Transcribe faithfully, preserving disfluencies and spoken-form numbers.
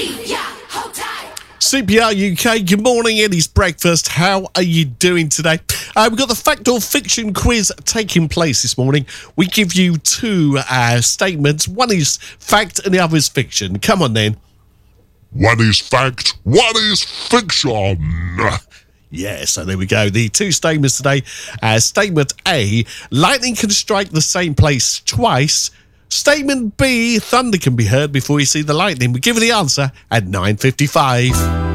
C P R U K, good morning, Eddie's Breakfast. How are you doing today? Uh, we've got the Fact or Fiction quiz taking place this morning. We give you two uh, statements. One is fact and the other is fiction. Come on then. One is fact, one is fiction. Yeah, so there we go. The two statements today. Uh, statement A, lightning can strike the same place twice. Statement B, thunder can be heard before you see the lightning. We give you the answer at nine fifty-five.